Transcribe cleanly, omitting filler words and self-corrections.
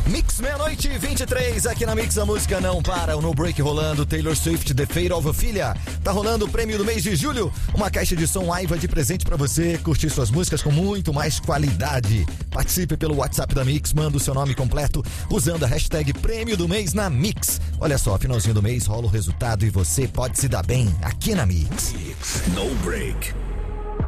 Mix meia-noite 23, aqui na Mix a música não para, o No Break rolando, Taylor Swift, The Fate of Ophelia. Tá rolando o prêmio do mês de julho, uma caixa de som Aiva de presente pra você curtir suas músicas com muito mais qualidade. Participe pelo WhatsApp da Mix, manda o seu nome completo usando a hashtag prêmio do mês na Mix. Olha só, finalzinho do mês rola o resultado e você pode se dar bem aqui na Mix. No Break.